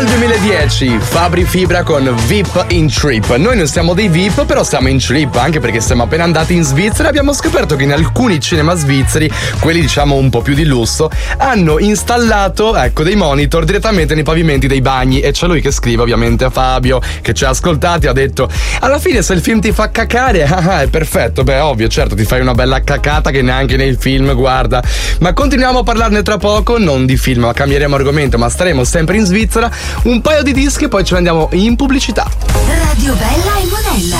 Dal 2010 Fabri Fibra con VIP in Trip. Noi non siamo dei VIP, però siamo in trip, anche perché siamo appena andati in Svizzera e abbiamo scoperto che in alcuni cinema svizzeri, quelli diciamo un po' più di lusso, hanno installato dei monitor direttamente nei pavimenti dei bagni. E c'è lui che scrive ovviamente a Fabio, che ci ha ascoltati, ha detto: alla fine se il film ti fa cacare, è perfetto. Beh, ovvio, certo, ti fai una bella cacata che neanche nei film, guarda. Ma continuiamo a parlarne tra poco, non di film, ma cambieremo argomento, ma staremo sempre in Svizzera. Un paio di dischi e poi ce ne andiamo in pubblicità. Radio Bella e Monella.